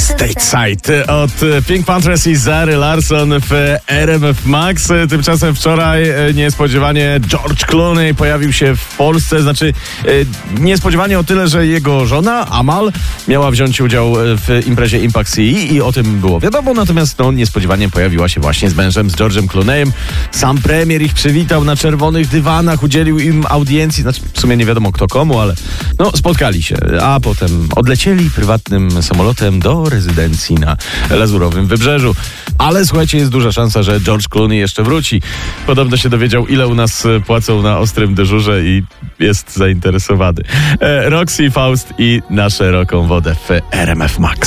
Stateside od Pink Panthers i Zary Larsson w RMF Max. Tymczasem wczoraj niespodziewanie George Clooney pojawił się w Polsce. Znaczy niespodziewanie o tyle, że jego żona Amal miała wziąć udział w imprezie Impact CE i o tym było wiadomo. Natomiast niespodziewanie pojawiła się właśnie z mężem, z George'em Clooneyem. Sam premier ich przywitał na czerwonych dywanach, udzielił im audiencji. Znaczy w sumie nie wiadomo kto komu, ale spotkali się. A potem odlecieli prywatnym samolotem do rezydencji na Lazurowym Wybrzeżu. Ale słuchajcie, jest duża szansa, że George Clooney jeszcze wróci. Podobno się dowiedział, ile u nas płacą na ostrym dyżurze i jest zainteresowany. Roxy, Faust i na szeroką wodę w RMF Max.